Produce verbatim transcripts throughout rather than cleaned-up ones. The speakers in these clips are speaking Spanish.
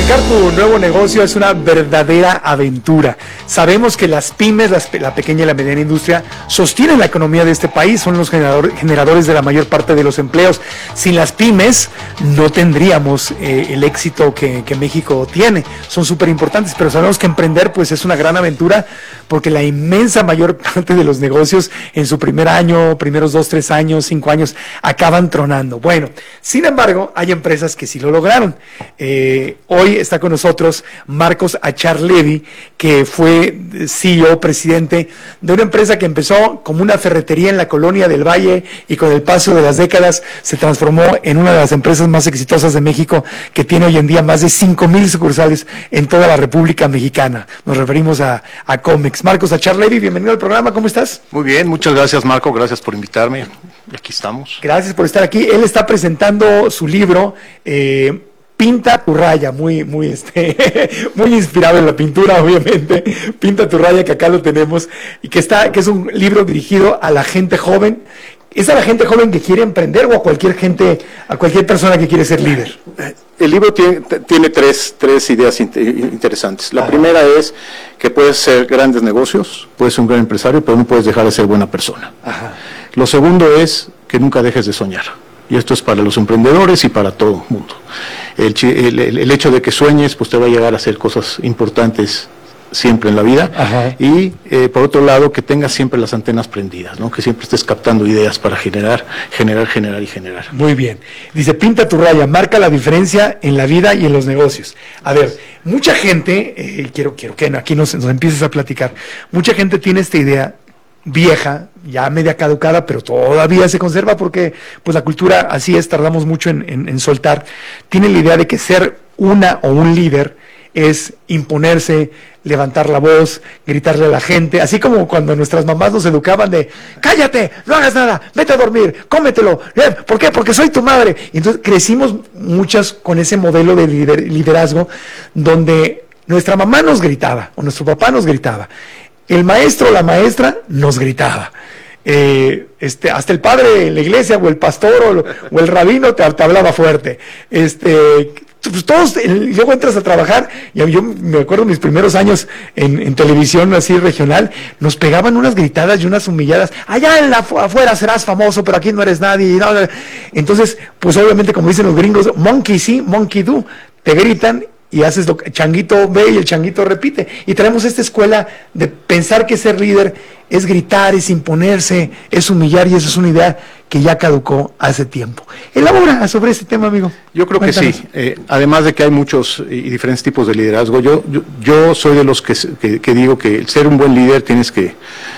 Arrancar tu nuevo negocio es una verdadera aventura. Sabemos que las pymes, las, la pequeña y la mediana industria, sostienen la economía de este país, son los generador, generadores de la mayor parte de los empleos. Sin las pymes no tendríamos eh, el éxito que, que México tiene. Son súper importantes, pero sabemos que emprender pues es una gran aventura, porque la inmensa mayor parte de los negocios en su primer año, primeros dos, tres años, cinco años, acaban tronando. Bueno, sin embargo, hay empresas que sí lo lograron. Eh, hoy está con nosotros Marcos Acharlevi, que fue C E O, presidente de una empresa que empezó como una ferretería en la colonia del Valle y con el paso de las décadas se transformó en una de las empresas más exitosas de México, que tiene hoy en día más de cinco mil sucursales en toda la República Mexicana. Nos referimos a, a Comex. Marcos Acharlevi, bienvenido al programa, ¿cómo estás? Muy bien, muchas gracias, Marco, gracias por invitarme, aquí estamos. Gracias por estar aquí. Él está presentando su libro, eh, Pinta tu raya, muy, muy, este, muy inspirado en la pintura, obviamente. Pinta tu raya, que acá lo tenemos, y que está, que es un libro dirigido a la gente joven. ¿Es a la gente joven que quiere emprender o a cualquier gente, a cualquier persona que quiere ser líder? El libro tiene, tiene tres, tres ideas interesantes. La Ajá. primera es que puedes hacer grandes negocios, puedes ser un gran empresario, pero no puedes dejar de ser buena persona. Ajá. Lo segundo es que nunca dejes de soñar. Y esto es para los emprendedores y para todo el mundo. El, el, el hecho de que sueñes, pues te va a llegar a hacer cosas importantes siempre en la vida. Ajá. Y eh, por otro lado, que tengas siempre las antenas prendidas, ¿no? Que siempre estés captando ideas para generar, generar, generar y generar. Muy bien. Dice, pinta tu raya, marca la diferencia en la vida y en los negocios. A ver, mucha gente, eh, quiero, quiero que aquí nos, nos empieces a platicar, mucha gente tiene esta idea vieja, ya media caducada, pero todavía se conserva porque pues la cultura así es, tardamos mucho en, en, en soltar. Tiene la idea de que ser una o un líder es imponerse, levantar la voz, gritarle a la gente, así como cuando nuestras mamás nos educaban de cállate, no hagas nada, vete a dormir, cómetelo. ¿Por qué? Porque soy tu madre. Y entonces crecimos muchas con ese modelo de lider, liderazgo donde nuestra mamá nos gritaba o nuestro papá nos gritaba. El maestro o la maestra nos gritaba. Eh, este, hasta el padre de la iglesia o el pastor o, o el rabino te, te hablaba fuerte. Este, pues todos, luego entras a trabajar, y yo me acuerdo mis primeros años en, en televisión así regional, nos pegaban unas gritadas y unas humilladas. Allá en la, afuera serás famoso, pero aquí no eres nadie. No, no. Entonces, pues obviamente, como dicen los gringos, monkey sí, monkey do, te gritan y haces lo que el changuito ve y el changuito repite. Y traemos esta escuela de pensar que ser líder es gritar, es imponerse, es humillar, y eso es una idea que ya caducó hace tiempo. Elabora sobre este tema, amigo. Yo creo Cuéntanos. que sí. Eh, además de que hay muchos y diferentes tipos de liderazgo, yo, yo, yo soy de los que, que, que digo que el ser un buen líder tienes que,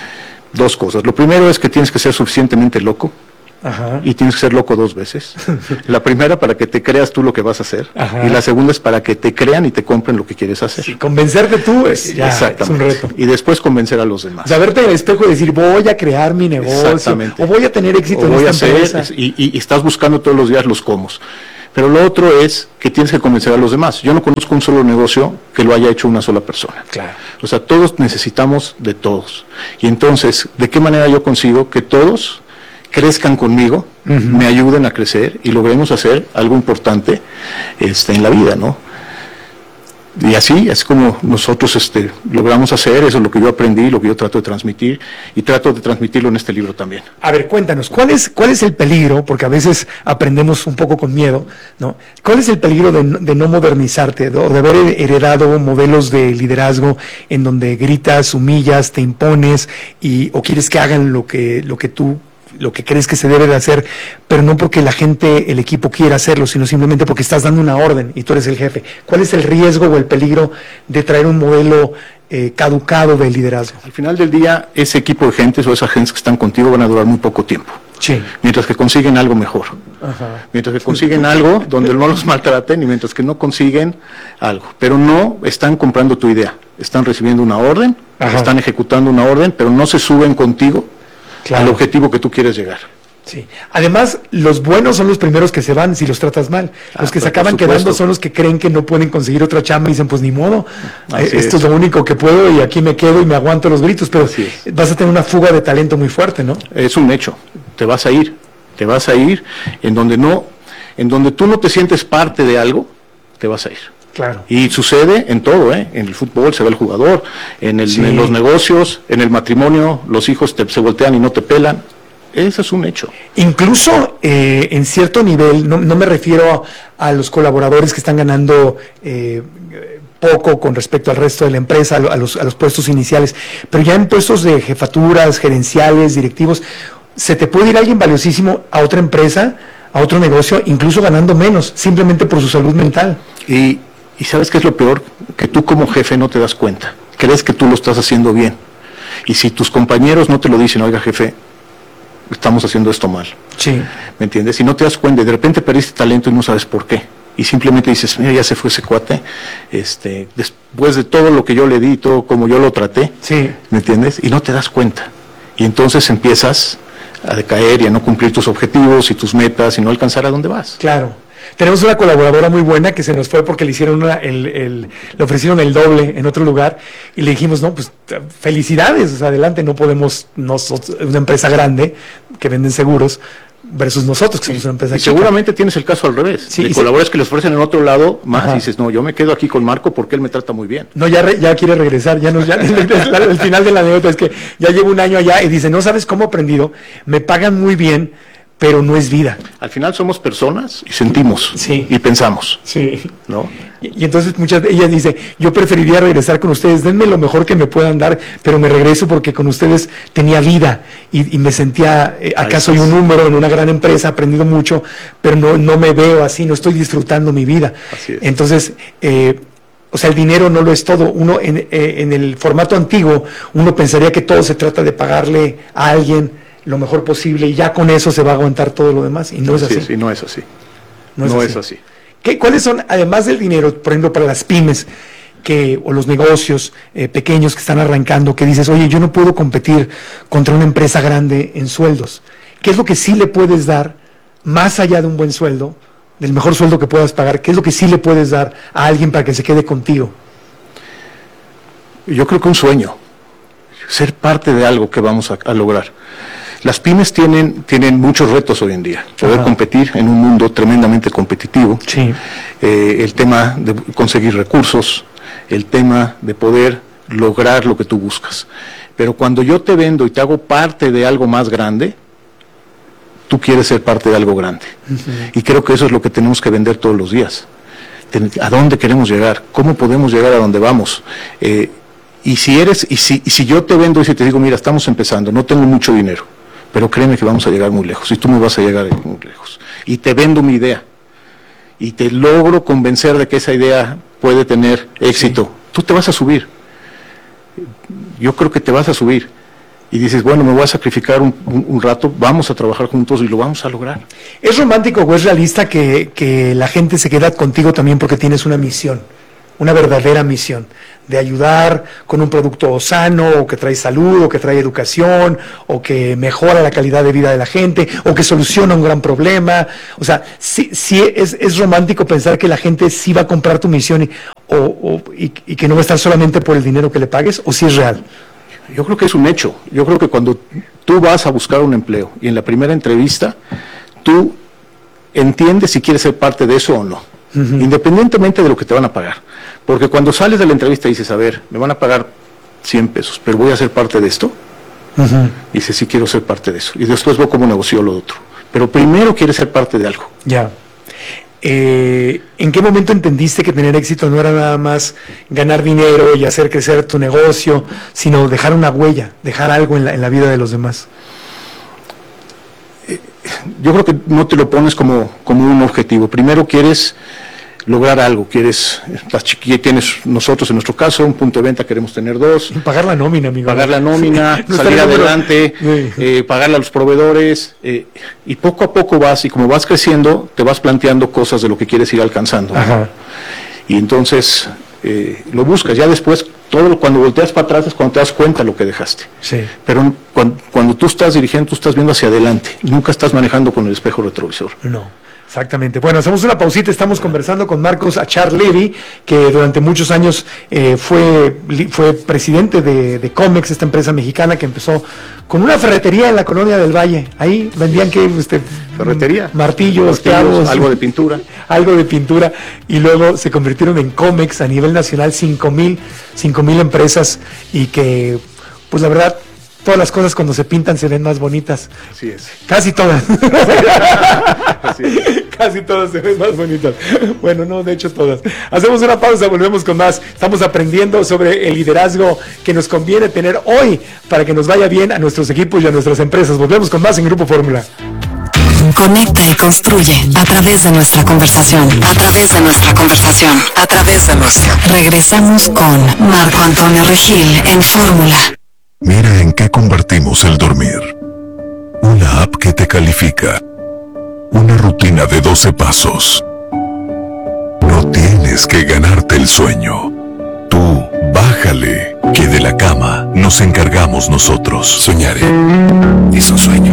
dos cosas. Lo primero es que tienes que ser suficientemente loco. Ajá. Y tienes que ser loco dos veces. La primera para que te creas tú lo que vas a hacer. Ajá. Y la segunda es para que te crean y te compren lo que quieres hacer. Sí, convencerte tú es, ya, es un reto. Y después convencer a los demás. O sea, verte en el espejo y decir, voy a crear mi negocio, o voy a tener éxito o en voy esta a hacer, empresa. Y, y, y estás buscando todos los días los comos. Pero lo otro es que tienes que convencer a los demás. Yo no conozco un solo negocio que lo haya hecho una sola persona. Claro. O sea, todos necesitamos de todos. Y entonces, ¿de qué manera yo consigo que todos crezcan conmigo, uh-huh. me ayuden a crecer y logremos hacer algo importante este, en la vida, ¿no? Y así es como nosotros este, logramos hacer, eso es lo que yo aprendí, lo que yo trato de transmitir, y trato de transmitirlo en este libro también. A ver, cuéntanos, ¿cuál es, cuál es el peligro? Porque a veces aprendemos un poco con miedo, ¿no? ¿Cuál es el peligro de, de no modernizarte, o de haber heredado modelos de liderazgo en donde gritas, humillas, te impones, y, o quieres que hagan lo que, lo que tú lo que crees que se debe de hacer, pero no porque la gente, el equipo quiera hacerlo, sino simplemente porque estás dando una orden y tú eres el jefe? ¿Cuál es el riesgo o el peligro de traer un modelo eh, caducado de liderazgo? Al final del día, ese equipo de gentes o esas gentes que están contigo van a durar muy poco tiempo. Sí. Mientras que consiguen algo mejor. Ajá. Mientras que consiguen algo donde no los maltraten, y mientras que no consiguen algo. Pero no están comprando tu idea. Están recibiendo una orden, Ajá. están ejecutando una orden, pero no se suben contigo Claro. al objetivo que tú quieres llegar. Sí. Además, los buenos son los primeros que se van si los tratas mal. Los ah, que se acaban quedando son los que creen que no pueden conseguir otra chamba y dicen, pues ni modo, eh, esto es. es lo único que puedo y aquí me quedo y me aguanto los gritos, pero vas a tener una fuga de talento muy fuerte, ¿no? Es un hecho, te vas a ir, te vas a ir en donde no, en donde tú no te sientes parte de algo, te vas a ir. Claro. Y sucede en todo, ¿eh? En el fútbol se ve el jugador, en, el, sí. en los negocios, en el matrimonio, los hijos te, se voltean y no te pelan. Ese es un hecho. Incluso eh, en cierto nivel, no, no me refiero a, a los colaboradores que están ganando eh, poco con respecto al resto de la empresa, a los, a los puestos iniciales, pero ya en puestos de jefaturas, gerenciales, directivos, se te puede ir alguien valiosísimo a otra empresa, a otro negocio, incluso ganando menos, simplemente por su salud mental. Y ¿Y sabes qué es lo peor? Que tú como jefe no te das cuenta. Crees que tú lo estás haciendo bien. Y si tus compañeros no te lo dicen, oiga jefe, estamos haciendo esto mal. Sí. ¿Me entiendes? Y no te das cuenta, y de repente perdiste talento y no sabes por qué. Y simplemente dices, mira, ya se fue ese cuate, este, después de todo lo que yo le di, todo como yo lo traté. Sí. ¿Me entiendes? Y no te das cuenta. Y entonces empiezas a decaer y a no cumplir tus objetivos y tus metas y no alcanzar a dónde vas. Claro. Tenemos una colaboradora muy buena que se nos fue porque le hicieron una, el, el, le ofrecieron el doble en otro lugar y le dijimos, no, pues felicidades, o sea, adelante, no podemos, nosotros, una empresa grande que venden seguros versus nosotros que somos una empresa y chica. Seguramente tienes el caso al revés, sí, de colaboradores sí. que les ofrecen en otro lado más. Ajá. Y dices, no, yo me quedo aquí con Marco porque él me trata muy bien. No, ya, re, ya quiere regresar, ya no, ya, el, el final de la anécdota es que ya llevo un año allá y dice, no sabes cómo he aprendido, me pagan muy bien, pero no es vida. Al final somos personas y sentimos sí. y pensamos. Sí. ¿No? Y, y entonces muchas ella dice, yo preferiría regresar con ustedes, denme lo mejor que me puedan dar, pero me regreso porque con ustedes tenía vida y, y me sentía, eh, acá soy un número en una gran empresa, he aprendido mucho, pero no, no me veo así, no estoy disfrutando mi vida. Así es. Entonces, eh, o sea, el dinero no lo es todo. Uno en, eh, en el formato antiguo, uno pensaría que todo se trata de pagarle a alguien lo mejor posible y ya con eso se va a aguantar todo lo demás, y no es así. Sí, sí, no es así. No es no así. Es así. ¿Qué, ¿Cuáles son, además del dinero, por ejemplo, para las pymes que o los negocios eh, pequeños que están arrancando, que dices, oye, yo no puedo competir contra una empresa grande en sueldos? ¿Qué es lo que sí le puedes dar, más allá de un buen sueldo, del mejor sueldo que puedas pagar? ¿Qué es lo que sí le puedes dar a alguien para que se quede contigo? Yo creo que un sueño, ser parte de algo que vamos a, a lograr. Las pymes tienen, tienen muchos retos hoy en día. Poder Ajá. competir en un mundo tremendamente competitivo. Sí. Eh, el tema de conseguir recursos, el tema de poder lograr lo que tú buscas. Pero cuando yo te vendo y te hago parte de algo más grande, tú quieres ser parte de algo grande. Uh-huh. Y creo que eso es lo que tenemos que vender todos los días. ¿A dónde queremos llegar? ¿Cómo podemos llegar a donde vamos? Eh, y si eres, y si, y si yo te vendo y si te digo, mira, estamos empezando, no tengo mucho dinero, pero créeme que vamos a llegar muy lejos, y tú me vas a llegar muy lejos. Y te vendo mi idea, y te logro convencer de que esa idea puede tener éxito. Sí. Tú te vas a subir. Yo creo que te vas a subir. Y dices, bueno, me voy a sacrificar un, un, un rato, vamos a trabajar juntos y lo vamos a lograr. ¿Es romántico o es realista que, que la gente se queda contigo también porque tienes una misión? Una verdadera misión, de ayudar con un producto sano, o que trae salud, o que trae educación, o que mejora la calidad de vida de la gente, o que soluciona un gran problema. O sea, sí, sí es, es romántico pensar que la gente sí va a comprar tu misión y, o, o, y, y que no va a estar solamente por el dinero que le pagues, o sí es real. Yo creo que es un hecho. Yo creo que cuando tú vas a buscar un empleo y en la primera entrevista, tú entiendes si quieres ser parte de eso o no, uh-huh. independientemente de lo que te van a pagar. Porque cuando sales de la entrevista y dices, a ver, me van a pagar cien pesos, pero voy a ser parte de esto, uh-huh. dices, sí quiero ser parte de eso. Y después veo cómo negocio lo otro. Pero primero quieres ser parte de algo. Ya. Eh, ¿En qué momento entendiste que tener éxito no era nada más ganar dinero y hacer crecer tu negocio, sino dejar una huella, dejar algo en la, en la vida de los demás? Eh, yo creo que no te lo pones como, como un objetivo. Primero quieres lograr algo, quieres, las chiquillas, tienes nosotros en nuestro caso, un punto de venta, queremos tener dos. Pagar la nómina, amigo. Pagar la nómina, no salir adelante, sí. eh, pagarle a los proveedores, eh, y poco a poco vas, y como vas creciendo, te vas planteando cosas de lo que quieres ir alcanzando. Ajá. Y entonces eh, lo buscas, ya después, todo cuando volteas para atrás es cuando te das cuenta de lo que dejaste. Sí. Pero cuando, cuando tú estás dirigiendo, tú estás viendo hacia adelante, nunca estás manejando con el espejo retrovisor. No. Exactamente. Bueno, hacemos una pausita, estamos conversando con Marcos Achar Levy, que durante muchos años eh, fue, fue presidente de, de Comex, esta empresa mexicana que empezó con una ferretería en la Colonia del Valle. Ahí vendían que este, ferretería, martillos, clavos, algo de pintura. Algo de pintura, y luego se convirtieron en Comex a nivel nacional, cinco mil empresas, y que, pues la verdad, todas las cosas cuando se pintan se ven más bonitas. Así es. Casi todas. Así es. Casi todas se ven más bonitas. Bueno, no, de hecho todas. Hacemos una pausa, volvemos con más. Estamos aprendiendo sobre el liderazgo que nos conviene tener hoy para que nos vaya bien a nuestros equipos y a nuestras empresas. Volvemos con más en Grupo Fórmula. Conecta y construye a través de nuestra conversación. A través de nuestra conversación. A través de nuestra. Regresamos con Marco Antonio Regil en Fórmula. Mira en qué convertimos el dormir. Una app que te califica. Una rutina de doce pasos. No tienes que ganarte el sueño. Tú, bájale, que de la cama nos encargamos nosotros. Soñaré. Es un sueño.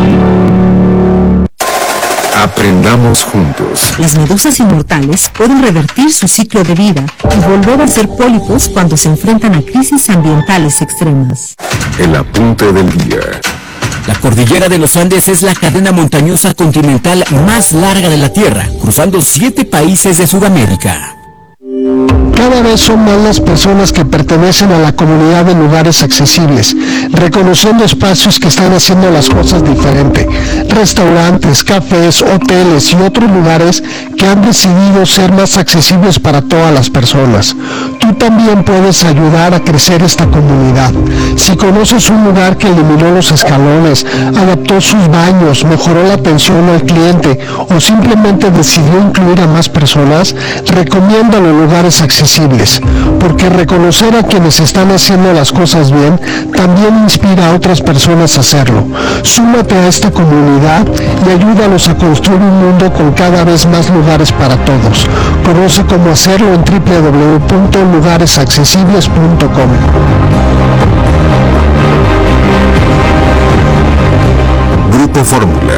Aprendamos juntos. Las medusas inmortales pueden revertir su ciclo de vida y volver a ser pólipos cuando se enfrentan a crisis ambientales extremas. El apunte del día. La cordillera de los Andes es la cadena montañosa continental más larga de la Tierra, cruzando siete países de Sudamérica. Cada vez son más las personas que pertenecen a la comunidad de lugares accesibles, reconociendo espacios que están haciendo las cosas diferente. Restaurantes, cafés, hoteles y otros lugares que han decidido ser más accesibles para todas las personas. Tú también puedes ayudar a crecer esta comunidad. Si conoces un lugar que eliminó los escalones, adaptó sus baños, mejoró la atención al cliente o simplemente decidió incluir a más personas, recomiéndalo en lugares accesibles, porque reconocer a quienes están haciendo las cosas bien también inspira a otras personas a hacerlo. Súmate a esta comunidad y ayúdalos a construir un mundo con cada vez más lugares para todos. Conoce cómo hacerlo en doble u doble u doble u punto lugares accesibles punto com. Grupo Fórmula.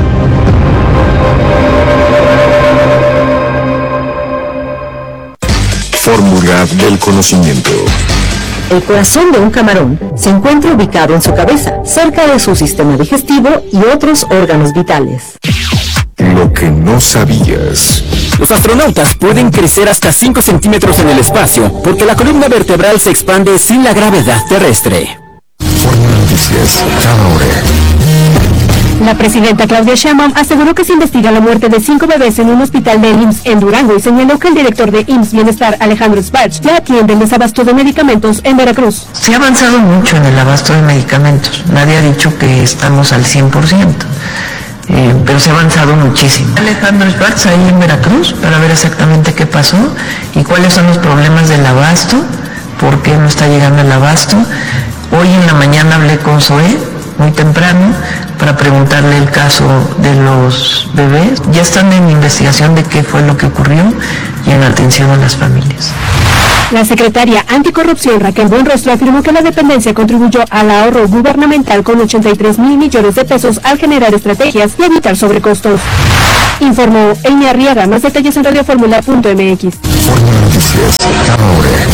Fórmula del conocimiento. El corazón de un camarón se encuentra ubicado en su cabeza, cerca de su sistema digestivo y otros órganos vitales. Lo que no sabías. Los astronautas pueden crecer hasta cinco centímetros en el espacio porque la columna vertebral se expande sin la gravedad terrestre. Fórmula Noticias, cada hora. La presidenta Claudia Sheinbaum aseguró que se investiga la muerte de cinco bebés en un hospital de I M S S en Durango y señaló que el director de I M S S Bienestar, Alejandro Sparch, ya atiende el desabasto de medicamentos en Veracruz. Se ha avanzado mucho en el abasto de medicamentos. Nadie ha dicho que estamos al cien por ciento. Eh, pero se ha avanzado muchísimo. Alejandro Sparch ahí en Veracruz para ver exactamente qué pasó y cuáles son los problemas del abasto, por qué no está llegando el abasto. Hoy en la mañana hablé con Zoé muy temprano para preguntarle el caso de los bebés. Ya están en investigación de qué fue lo que ocurrió y en atención a las familias. La secretaria anticorrupción Raquel Buenrostro afirmó que la dependencia contribuyó al ahorro gubernamental con ochenta y tres mil millones de pesos al generar estrategias y evitar sobrecostos. Informó Amy Arriaga. Más detalles en radio fórmula punto m x. Fórmula Noticias, cada hora.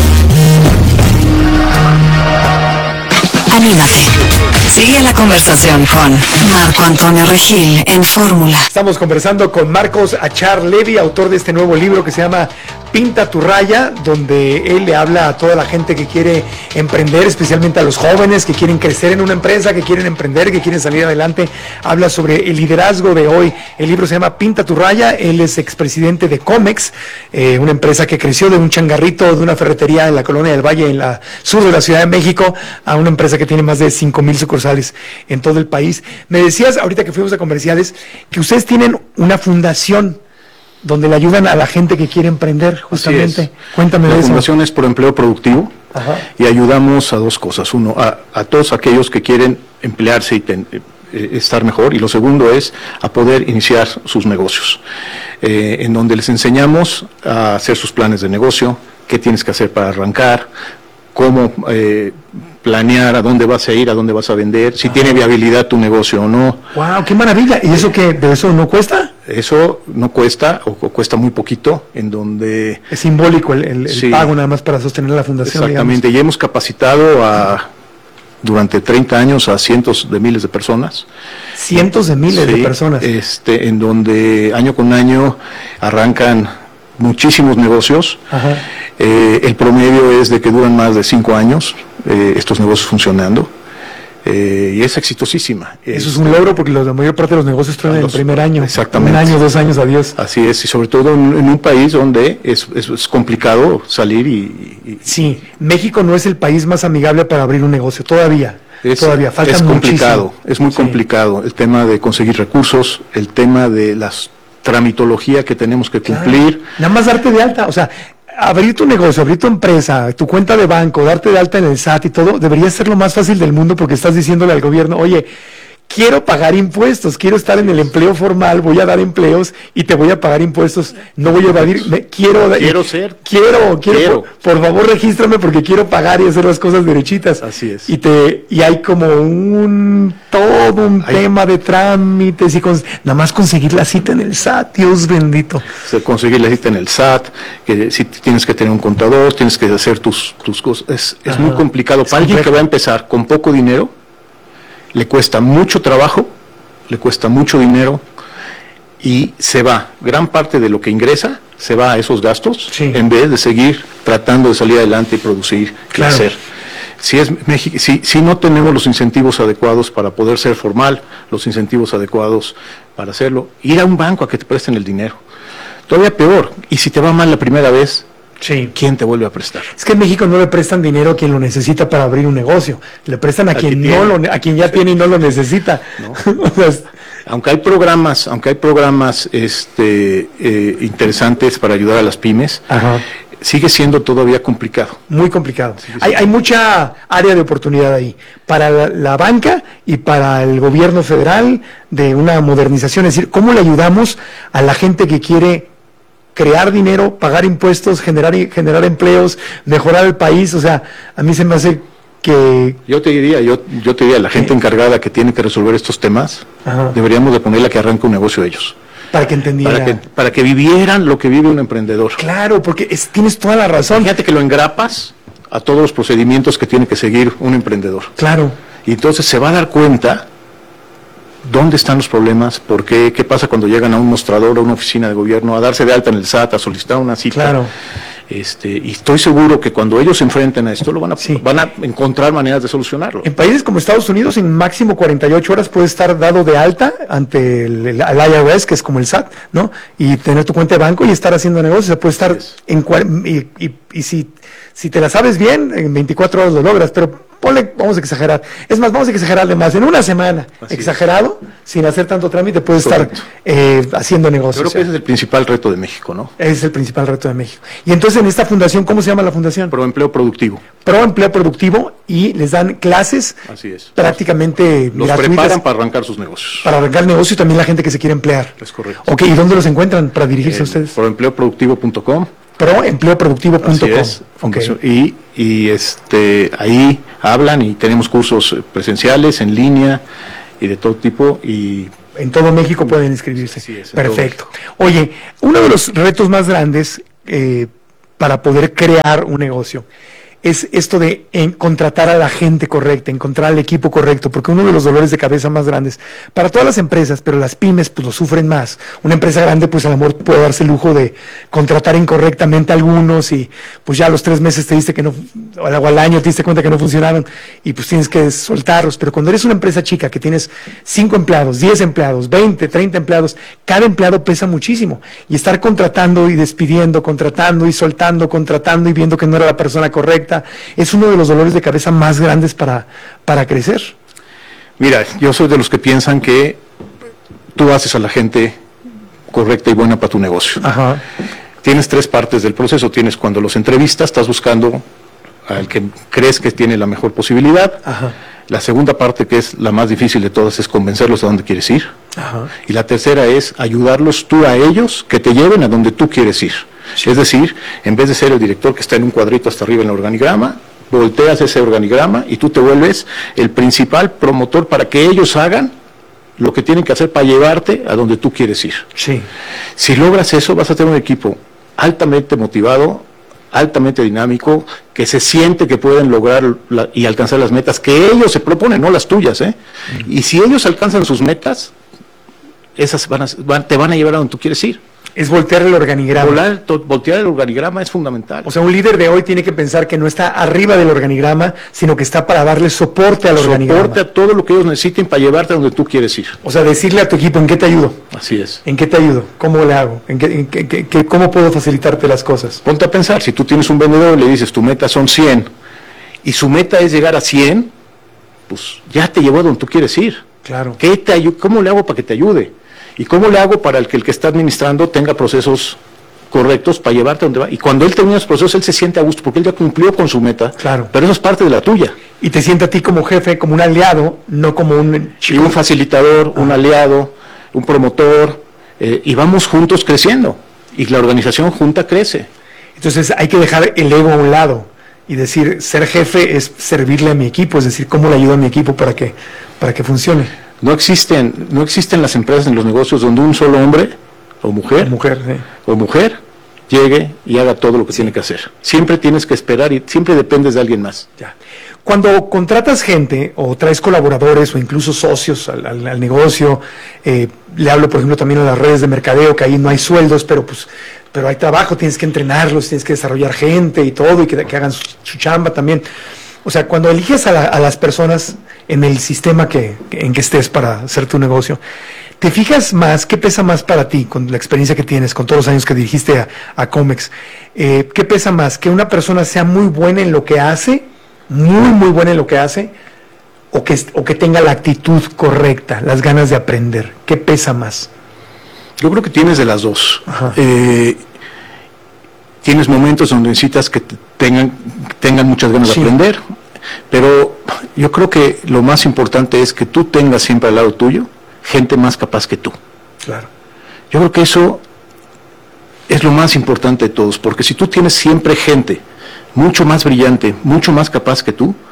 Anímate. Sigue la conversación con Marco Antonio Regil en Fórmula. Estamos conversando con Marcos Achar Levy, autor de este nuevo libro que se llama Pinta tu raya, donde él le habla a toda la gente que quiere emprender, especialmente a los jóvenes que quieren crecer en una empresa, que quieren emprender, que quieren salir adelante. Habla sobre el liderazgo de hoy. El libro se llama Pinta tu raya. Él es expresidente de Comex, eh, una empresa que creció de un changarrito, de una ferretería en la Colonia del Valle, en la sur de la Ciudad de México, a una empresa que tiene más de cinco mil sucursales en todo el país. Me decías, ahorita que fuimos a comerciales, que ustedes tienen una fundación donde le ayudan a la gente que quiere emprender, justamente. Cuéntame de eso. La fundación es por empleo productivo. Ajá. Y ayudamos a dos cosas. Uno, a, a todos aquellos que quieren emplearse y ten, eh, estar mejor. Y lo segundo es a poder iniciar sus negocios, eh, en donde les enseñamos a hacer sus planes de negocio, qué tienes que hacer para arrancar, cómo eh, planear a dónde vas a ir, a dónde vas a vender, si Ajá. tiene viabilidad tu negocio o no. ¡Wow! ¡Qué maravilla! ¿Y eso qué? ¿De eso no cuesta? Eso no cuesta, o, o cuesta muy poquito, en donde... Es simbólico el, el, sí, el pago nada más para sostener la fundación. Exactamente, digamos. Y hemos capacitado a, durante treinta años a cientos de miles de personas. Cientos de miles sí, de personas. Este, en donde año con año arrancan muchísimos negocios. Ajá. Eh, el promedio es de que duran más de cinco años eh, estos negocios funcionando. Eh, y es exitosísima. Eso es un logro porque la mayor parte de los negocios traen en el primer año. Exactamente. Un año, dos años, adiós. Así es, y sobre todo en, en un país donde es, es, es complicado salir y, y... Sí, México no es el país más amigable para abrir un negocio, todavía. Es, todavía, falta es complicado, muchísimo. Es muy sí. complicado el tema de conseguir recursos, el tema de la tramitología que tenemos que cumplir. Claro. Nada más darte de alta, o sea... Abrir tu negocio, abrir tu empresa, tu cuenta de banco, darte de alta en el S A T y todo, debería ser lo más fácil del mundo porque estás diciéndole al gobierno, oye, quiero pagar impuestos, quiero estar en el empleo formal, voy a dar empleos y te voy a pagar impuestos, no voy a evadir, me, quiero... Quiero ser. Quiero, quiero, quiero. Por, por favor regístrame porque quiero pagar y hacer las cosas derechitas. Así es. Y te y hay como un, todo un hay, tema de trámites y con, nada más conseguir la cita en el S A T, Dios bendito. Conseguir la cita en el S A T, que si tienes que tener un contador, tienes que hacer tus, tus cosas, es, es muy complicado. Para alguien que va a empezar con poco dinero, le cuesta mucho trabajo, le cuesta mucho dinero y se va, gran parte de lo que ingresa se va a esos gastos sí. en vez de seguir tratando de salir adelante y producir, claro. crecer. Si, es, si, si no tenemos los incentivos adecuados para poder ser formal, los incentivos adecuados para hacerlo, ir a un banco a que te presten el dinero. Todavía peor, y si te va mal la primera vez, sí. ¿quién te vuelve a prestar? Es que en México no le prestan dinero a quien lo necesita para abrir un negocio, le prestan a, a quien no lo, a quien ya sí. tiene y no lo necesita. ¿No? O sea, aunque hay programas, aunque hay programas este eh, interesantes para ayudar a las pymes, ajá. sigue siendo todavía complicado. Muy complicado. Hay, hay mucha área de oportunidad ahí para la, la banca y para el gobierno federal de una modernización, es decir, ¿cómo le ayudamos a la gente que quiere crear dinero, pagar impuestos, generar generar empleos, mejorar el país? O sea, a mí se me hace que... Yo te diría, yo, yo te diría, la gente ¿qué? encargada que tiene que resolver estos temas, ajá. deberíamos de ponerla que arranque un negocio de ellos. Para que entendiera. Para que, para que vivieran lo que vive un emprendedor. Claro, porque es, tienes toda la razón. Fíjate que lo engrapas a todos los procedimientos que tiene que seguir un emprendedor. Claro. Y entonces se va a dar cuenta dónde están los problemas, por qué, qué pasa cuando llegan a un mostrador, a una oficina de gobierno, a darse de alta en el S A T, a solicitar una cita. Claro. Este, y estoy seguro que cuando ellos se enfrenten a esto, lo van a, sí. van a encontrar maneras de solucionarlo. En países como Estados Unidos, en máximo cuarenta y ocho horas puedes estar dado de alta ante el, el, el I R S, que es como el S A T, ¿no? Y tener tu cuenta de banco y estar haciendo negocios. O sea, puedes estar yes. en y, y, y si, si te la sabes bien, en veinticuatro horas lo logras, pero ponle, vamos a exagerar. Es más, vamos a exagerar de más. En una semana, Así exagerado, es. sin hacer tanto trámite, puedes Correcto. estar eh, haciendo negocios. Yo creo que ese es el principal reto de México, ¿no? Ese es el principal reto de México. Y entonces en esta fundación, ¿cómo se llama la fundación? Proempleo Productivo. Proempleo Productivo, y les dan clases Así es. prácticamente los gratuitas. preparan para arrancar sus negocios. Para arrancar negocios y también la gente que se quiere emplear. Es correcto. Ok, ¿y dónde los encuentran para dirigirse eh, a ustedes? proempleo productivo punto com. proempleo productivo punto com. Okay. Y, y este ahí hablan y tenemos cursos presenciales, en línea y de todo tipo. Y en todo México pueden inscribirse. Sí, es, perfecto. Oye, uno de los retos más grandes eh, para poder crear un negocio es esto de en contratar a la gente correcta, encontrar al equipo correcto, porque uno de los dolores de cabeza más grandes para todas las empresas, pero las pymes pues lo sufren más. Una empresa grande pues a lo mejor puede darse el lujo de contratar incorrectamente a algunos y pues ya a los tres meses te diste que no, o al año te diste cuenta que no funcionaron y pues tienes que soltarlos. Pero cuando eres una empresa chica que tienes cinco empleados, diez empleados, veinte, treinta empleados, cada empleado pesa muchísimo, y estar contratando y despidiendo, contratando y soltando, contratando y viendo que no era la persona correcta, es uno de los dolores de cabeza más grandes para, para crecer. Mira, yo soy de los que piensan que tú haces a la gente correcta y buena para tu negocio. Ajá. Tienes tres partes del proceso. Tienes cuando los entrevistas, estás buscando al que crees que tiene la mejor posibilidad. Ajá. La segunda parte, que es la más difícil de todas, es convencerlos a dónde quieres ir. Ajá. Y la tercera es ayudarlos tú a ellos que te lleven a donde tú quieres ir. Sí. Es decir, en vez de ser el director que está en un cuadrito hasta arriba en el organigrama, volteas ese organigrama y tú te vuelves el principal promotor para que ellos hagan lo que tienen que hacer para llevarte a donde tú quieres ir. Sí. Si logras eso, vas a tener un equipo altamente motivado, altamente dinámico, que se siente que pueden lograr la, y alcanzar las metas que ellos se proponen, no las tuyas, ¿eh? Uh-huh. Y si ellos alcanzan sus metas, esas van a, van, te van a llevar a donde tú quieres ir. Es voltear el organigrama. Volar, to, voltear el organigrama es fundamental. O sea, un líder de hoy tiene que pensar que no está arriba del organigrama, sino que está para darle soporte al soporte organigrama. Soporte a todo lo que ellos necesiten para llevarte a donde tú quieres ir. O sea, decirle a tu equipo, ¿en qué te ayudo? Así es. ¿En qué te ayudo? ¿Cómo le hago? ¿En qué, en qué, qué, qué, ¿Cómo puedo facilitarte las cosas? Ponte a pensar, si tú tienes un vendedor y le dices, tu meta son cien, y su meta es llegar a cien, pues ya te llevó a donde tú quieres ir. Claro. ¿Qué te ayu- ¿Cómo le hago para que te ayude? ¿Y cómo le hago para el que el que está administrando tenga procesos correctos para llevarte a donde va? Y cuando él termina los procesos, él se siente a gusto, porque él ya cumplió con su meta. Claro. Pero eso es parte de la tuya. Y te siente a ti como jefe, como un aliado, no como un chico. Y un facilitador, ah. un aliado, un promotor, eh, y vamos juntos creciendo. Y la organización junta crece. Entonces hay que dejar el ego a un lado y decir, ser jefe es servirle a mi equipo, es decir, cómo le ayudo a mi equipo para que, para que funcione. No existen, no existen las empresas en los negocios donde un solo hombre o mujer, o mujer, sí. o mujer llegue y haga todo lo que sí. tiene que hacer. Siempre tienes que esperar y siempre dependes de alguien más. Ya. Cuando contratas gente o traes colaboradores o incluso socios al, al, al negocio, eh, le hablo por ejemplo también a las redes de mercadeo, que ahí no hay sueldos, pero pues pero hay trabajo, tienes que entrenarlos, tienes que desarrollar gente y todo, y que, que hagan su, su chamba también. O sea, cuando eliges a, la, a las personas en el sistema que, en que estés para hacer tu negocio, ¿te fijas más, qué pesa más para ti, con la experiencia que tienes, con todos los años que dirigiste a, a Comex? Eh, ¿Qué pesa más? ¿Que una persona sea muy buena en lo que hace, muy, muy buena en lo que hace, o que, o que tenga la actitud correcta, las ganas de aprender? ¿Qué pesa más? Yo creo que tienes de las dos. Eh, tienes momentos donde necesitas que tengan, tengan muchas ganas sí. de aprender, pero yo creo que lo más importante es que tú tengas siempre al lado tuyo gente más capaz que tú. Claro. Yo creo que eso es lo más importante de todos, porque si tú tienes siempre gente mucho más brillante, mucho más capaz que tú,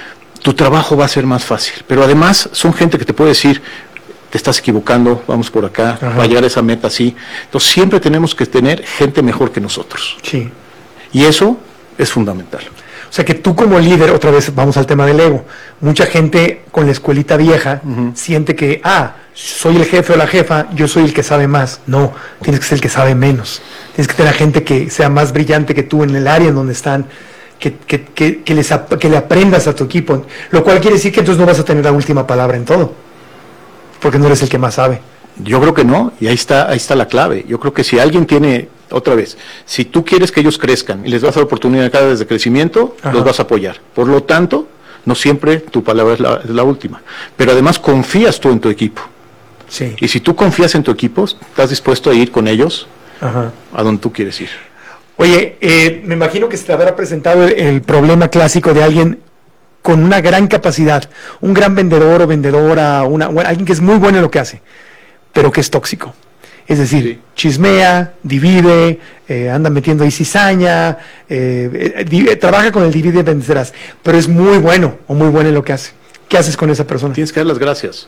tu trabajo va a ser más fácil. Pero además son gente que te puede decir, te estás equivocando, vamos por acá, Ajá. va a llegar a esa meta así. Entonces siempre tenemos que tener gente mejor que nosotros. Sí. Y eso es fundamental. O sea que tú como líder, otra vez vamos al tema del ego, mucha gente con la escuelita vieja uh-huh. siente que, ah, soy el jefe o la jefa, yo soy el que sabe más. No, tienes que ser el que sabe menos. Tienes que tener gente que sea más brillante que tú en el área en donde están, que, que, que, que, les, que le aprendas a tu equipo. Lo cual quiere decir que entonces no vas a tener la última palabra en todo, porque no eres el que más sabe. Yo creo que no, y ahí está, ahí está la clave. Yo creo que si alguien tiene, otra vez, si tú quieres que ellos crezcan y les das la oportunidad cada vez de crecimiento, Ajá. los vas a apoyar. Por lo tanto, no siempre tu palabra es la, es la última. Pero además confías tú en tu equipo. Sí. Y si tú confías en tu equipo, estás dispuesto a ir con ellos Ajá. a donde tú quieres ir. Oye, eh, me imagino que se te habrá presentado el, el problema clásico de alguien con una gran capacidad, un gran vendedor o vendedora, una, alguien que es muy bueno en lo que hace, pero que es tóxico. Es decir, sí. chismea, divide, eh, anda metiendo ahí cizaña, eh, eh, di, trabaja con el divide y vencerás, pero es muy bueno o muy buena en lo que hace. ¿Qué haces con esa persona? Tienes que dar las gracias.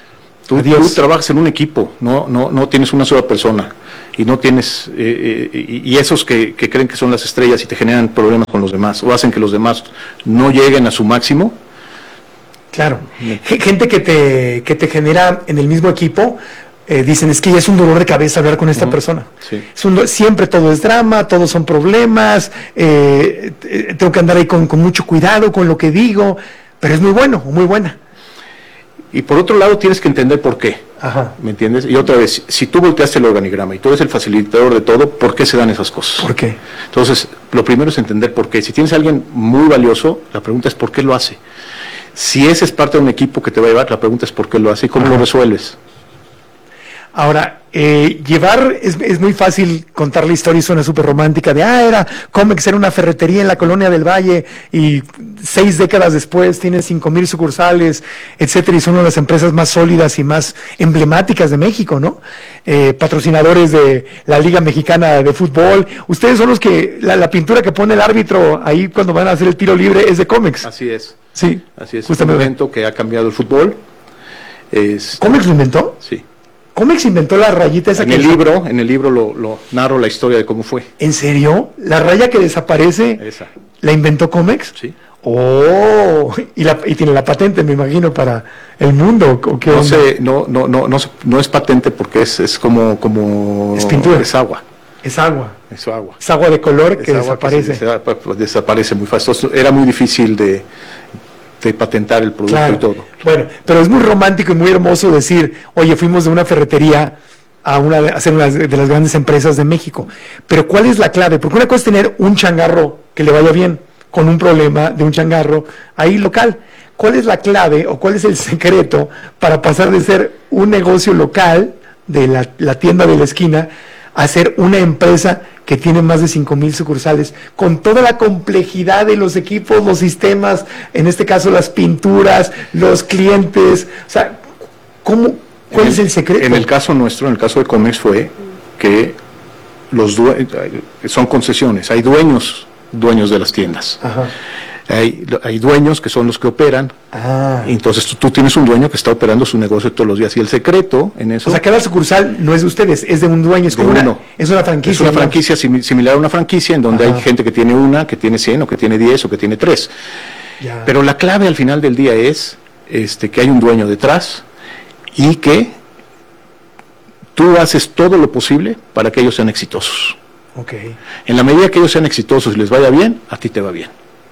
Tú, tú trabajas en un equipo, no, no, no tienes una sola persona, y no tienes eh, eh, y esos que, que creen que son las estrellas y te generan problemas con los demás, o hacen que los demás no lleguen a su máximo. Claro, gente que te, que te genera en el mismo equipo, eh, dicen, es que ya es un dolor de cabeza hablar con esta uh-huh. persona. Sí. Es un, siempre todo es drama, todos son problemas, eh, tengo que andar ahí con, con mucho cuidado con lo que digo, pero es muy bueno o muy buena. Y por otro lado tienes que entender por qué, Ajá. ¿me entiendes? Y otra vez, si tú volteaste el organigrama y tú eres el facilitador de todo, ¿por qué se dan esas cosas? ¿Por qué? Entonces, lo primero es entender por qué. Si tienes a alguien muy valioso, la pregunta es ¿por qué lo hace? Si ese es parte de un equipo que te va a llevar, la pregunta es ¿por qué lo hace y cómo Ajá. lo resuelves? Ahora, eh, llevar, es, es muy fácil contar la historia y suena súper romántica de, ah, era Comex, era una ferretería en la Colonia del Valle y seis décadas después tiene cinco mil sucursales, etcétera, y son una de las empresas más sólidas y más emblemáticas de México, ¿no? Eh, patrocinadores de la Liga Mexicana de Fútbol. Ustedes son los que, la, la pintura que pone el árbitro ahí cuando van a hacer el tiro libre es de Comex. Así es. Sí. Así es, justamente. Es un evento que ha cambiado el fútbol. Es, ¿Comex lo inventó? Sí. ¿Comex inventó la rayita esa En que el desa- libro, en el libro lo, lo narro la historia de cómo fue. ¿En serio? ¿La raya que desaparece Esa. la inventó Comex? Sí. Oh, y, la, y tiene la patente, me imagino, para el mundo. ¿O qué No onda? sé, no, no, no, no, se- no es patente porque es, es como, como Es pintura. es agua, Es agua. es agua. Es agua de color que Es agua que desaparece. se- se- pues, desaparece muy fácil. Entonces, era muy difícil de, de patentar el producto Claro. y todo. Bueno, pero es muy romántico y muy hermoso decir, oye, fuimos de una ferretería a una de, a ser una de las grandes empresas de México. Pero ¿cuál es la clave? Porque una cosa es tener un changarro que le vaya bien, con un problema de un changarro ahí local. ¿Cuál es la clave o cuál es el secreto para pasar de ser un negocio local, de la, la tienda de la esquina, a ser una empresa que tiene más de cinco mil sucursales, con toda la complejidad de los equipos, los sistemas, en este caso las pinturas, los clientes? O sea, ¿cómo, ¿cuál En es el secreto? En el caso nuestro, en el caso de Comex, fue que los due- son concesiones, hay dueños, dueños de las tiendas. Ajá. Hay, hay dueños que son los que operan. Ah. Entonces tú, tú tienes un dueño que está operando su negocio todos los días. Y el secreto en eso O sea, cada sucursal no es de ustedes, es de un dueño, es de como una, uno. es una franquicia. Es una ¿no? franquicia simi- similar a una franquicia en donde Ajá. hay gente que tiene una, que tiene cien, o que tiene diez, o que tiene tres. Ya. Pero la clave al final del día es este, que hay un dueño detrás y que tú haces todo lo posible para que ellos sean exitosos. Ok. En la medida que ellos sean exitosos y les vaya bien, a ti te va bien.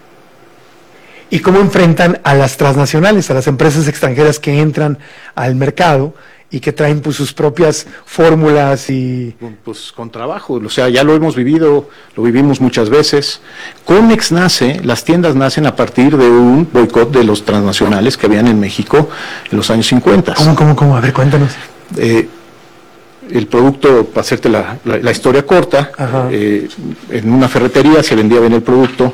¿Y cómo enfrentan a las transnacionales, a las empresas extranjeras que entran al mercado y que traen pues, sus propias fórmulas y... Pues con trabajo, o sea, ya lo hemos vivido, lo vivimos muchas veces. Comex nace, las tiendas nacen a partir de un boicot de los transnacionales que habían en México en los años cincuenta. ¿Cómo, cómo, cómo? A ver, cuéntanos. Eh, el producto, para hacerte la, la- la historia corta, Ajá. eh, en una ferretería se vendía bien el producto,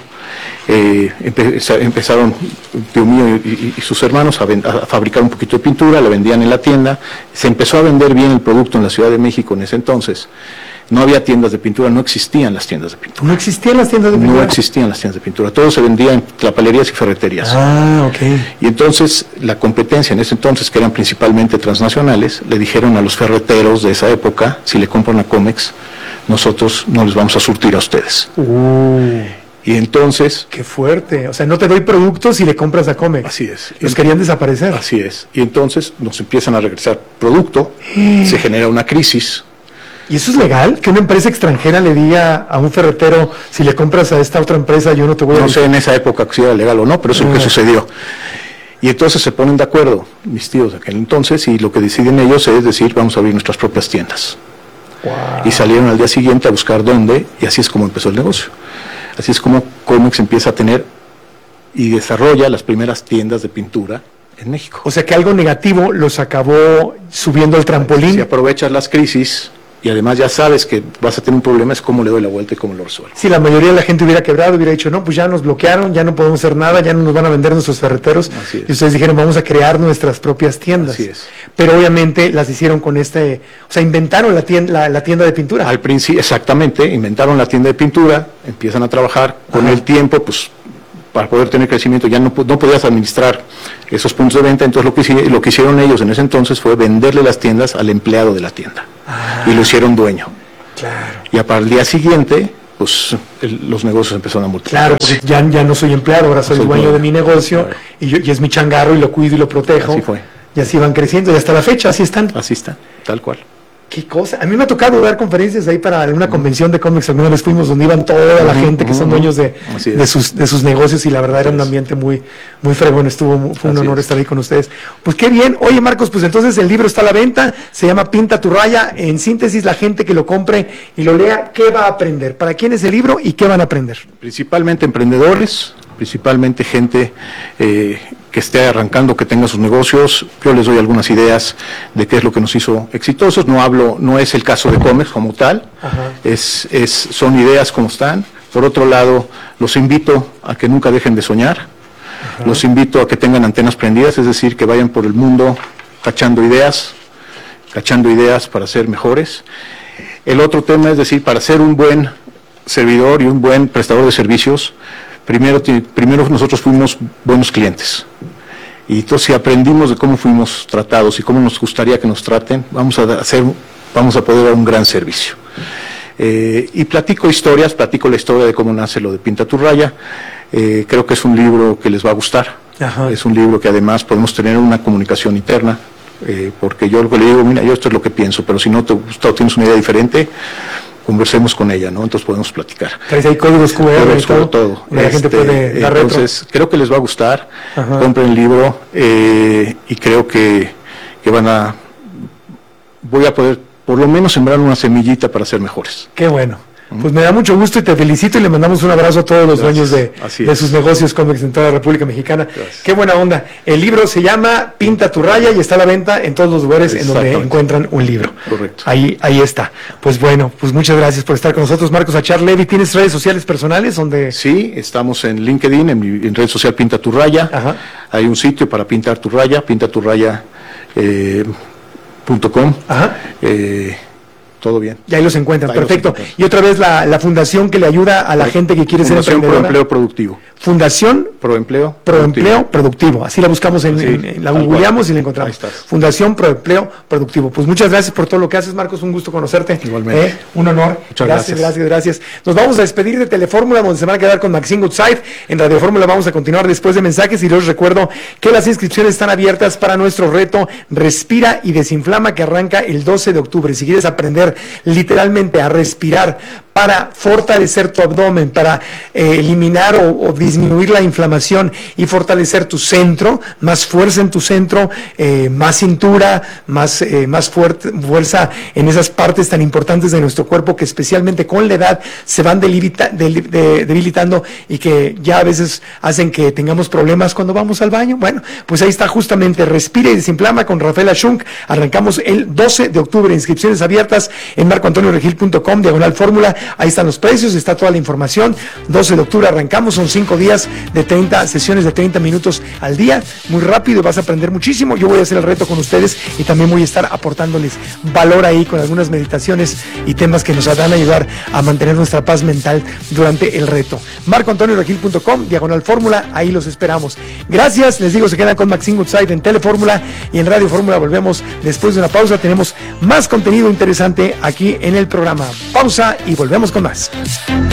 eh, empe- empezaron tío mío y, y- y sus hermanos a, ven- a fabricar un poquito de pintura, la vendían en la tienda, se empezó a vender bien el producto en la Ciudad de México en ese entonces. No había tiendas de pintura, no existían las tiendas de pintura. ¿No existían las tiendas de No pintura? existían las tiendas de pintura, todo se vendía en tlapalerías y ferreterías. Ah, ok. Y entonces la competencia en ese entonces, que eran principalmente transnacionales, le dijeron a los ferreteros de esa época, si le compran a Comex, nosotros no les vamos a surtir a ustedes. Uh, Y entonces, qué fuerte. O sea, no te doy productos si le compras a Comex. así es. Los querían desaparecer. Así es. Y entonces nos empiezan a regresar producto, se genera una crisis. ¿Y eso es legal? Que una empresa extranjera le diga a un ferretero, si le compras a esta otra empresa, yo no te voy a... No sé en esa época si era legal o no, pero eso es lo que Ah. sucedió. Y entonces se ponen de acuerdo, mis tíos de aquel entonces, y lo que deciden ellos es decir, vamos a abrir nuestras propias tiendas. Wow. Y salieron al día siguiente a buscar dónde, y así es como empezó el negocio. Así es como Comex empieza a tener y desarrolla las primeras tiendas de pintura en México. O sea que algo negativo los acabó subiendo al trampolín. Si aprovechas las crisis y además ya sabes que vas a tener un problema, es cómo le doy la vuelta y cómo lo resuelvo. Si la mayoría de la gente hubiera quebrado, hubiera dicho, no, pues ya nos bloquearon, ya no podemos hacer nada, ya no nos van a vender nuestros ferreteros. Así es. Y ustedes dijeron, vamos a crear nuestras propias tiendas. Así es. Pero obviamente las hicieron con este, o sea, inventaron la tienda, la, la tienda de pintura. Al principio, exactamente, inventaron la tienda de pintura, empiezan a trabajar, con Ajá. el tiempo, pues para poder tener crecimiento ya no, po- no podías administrar esos puntos de venta, entonces lo que, hici- lo que hicieron ellos en ese entonces fue venderle las tiendas al empleado de la tienda y lo hicieron dueño. Claro. Y para el día siguiente, pues el- los negocios empezaron a multiplicar. Claro, porque ya, ya no soy empleado, ahora soy Soy dueño dueño. de mi negocio Claro. y, yo, y es mi changarro y lo cuido y lo protejo. Así fue. Y así van creciendo y hasta la fecha así están. Así está, tal cual. Qué cosa. A mí me ha tocado dar conferencias ahí para una convención de cómics. Alguna vez fuimos donde iban toda la Ujú, gente que son ujú, dueños de, así es. de, sus, de sus negocios y la verdad era un Así es. ambiente muy, muy fregón. Estuvo, mu- fue un Así honor es. estar ahí con ustedes. Pues qué bien. Oye, Marcos, pues entonces el libro está a la venta. Se llama Pinta tu raya. En síntesis, la gente que lo compre y lo lea, ¿qué va a aprender? ¿Para quién es el libro y qué van a aprender? Principalmente emprendedores, principalmente gente eh, que esté arrancando, que tenga sus negocios. Yo les doy algunas ideas de qué es lo que nos hizo exitosos. No hablo, no es el caso de Comex como tal, Ajá. es, es, son ideas como están. Por otro lado, los invito a que nunca dejen de soñar. Los invito a que tengan antenas prendidas, es decir, que vayan por el mundo cachando ideas, cachando ideas para ser mejores. El otro tema es decir, para ser un buen servidor y un buen prestador de servicios, primero, ti- primero nosotros fuimos buenos clientes. Y entonces si aprendimos de cómo fuimos tratados y cómo nos gustaría que nos traten, vamos a hacer, vamos a poder dar un gran servicio. Eh, y platico historias, platico la historia de cómo nace lo de Pinta tu Raya. Eh, creo que es un libro que les va a gustar. Ajá. Es un libro que además podemos tener una comunicación interna, eh, porque yo lo que le digo, mira, yo esto es lo que pienso, pero si no te gusta o tienes una idea diferente, conversemos con ella, ¿no? Entonces podemos platicar. ¿Traes ahí códigos cu erre Códigos, y todo? todo. La Este, gente puede dar retro. Entonces, creo que les va a gustar. Ajá. Compren el libro eh, y creo que, que van a... Voy a poder, por lo menos, sembrar una semillita para ser mejores. Qué bueno. Pues me da mucho gusto y te felicito y le mandamos un abrazo a todos los Gracias. dueños de, de sus negocios Comex en toda la República Mexicana. Gracias. Qué buena onda. El libro se llama Pinta tu Raya y está a la venta en todos los lugares en donde encuentran un libro. Correcto. Ahí, ahí está. Pues bueno, pues muchas gracias por estar con nosotros, Marcos Achar Levy. ¿Tienes redes sociales personales donde? Sí, estamos en LinkedIn, en mi en red social Pinta tu Raya. Ajá. Hay un sitio para pintar tu raya, pinta tu raya punto com. Ajá. Eh, todo bien. Y ahí los encuentran, Ahí los perfecto. encuentran. Y otra vez la, la fundación que le ayuda a la gente que quiere ser Fundación emprendedora. Proempleo Productivo. Fundación Proempleo Proempleo Productivo. Así la buscamos en, Sí, en- en- la tal googleamos cual. y la encontramos. Ahí estás. Fundación Proempleo Productivo. Pues muchas gracias por todo lo que haces, Marcos. Un gusto conocerte. Igualmente. Eh, Un honor. Muchas gracias, gracias. gracias, gracias. Nos vamos a despedir de Telefórmula, donde se van a quedar con Maxine Goodside. En Radio Fórmula vamos a continuar después de mensajes y les recuerdo que las inscripciones están abiertas para nuestro reto Respira y Desinflama, que arranca el doce de octubre. Si quieres aprender literalmente a respirar para fortalecer tu abdomen, para eh, eliminar o, o disminuir la inflamación y fortalecer tu centro, más fuerza en tu centro, eh, más cintura, más, eh, más fuerte, fuerza en esas partes tan importantes de nuestro cuerpo que especialmente con la edad se van debilita, del- de- debilitando y que ya a veces hacen que tengamos problemas cuando vamos al baño. Bueno, pues ahí está justamente Respira y Desinflama con Rafaela Schunk. Arrancamos el doce de octubre, inscripciones abiertas en marco antonio regil punto com, diagonal fórmula. Ahí están los precios, está toda la información. doce de octubre arrancamos, son cinco días de treinta sesiones de treinta minutos al día. Muy rápido, vas a aprender muchísimo. Yo voy a hacer el reto con ustedes y también voy a estar aportándoles valor ahí con algunas meditaciones y temas que nos van a ayudar a mantener nuestra paz mental durante el reto. marco antonio regil punto com, diagonal fórmula, ahí los esperamos. Gracias, les digo, se quedan con Maxine Goodside en Telefórmula y en Radio Fórmula. Volvemos después de una pausa. Tenemos más contenido interesante aquí en el programa. Pausa y volvemos con más.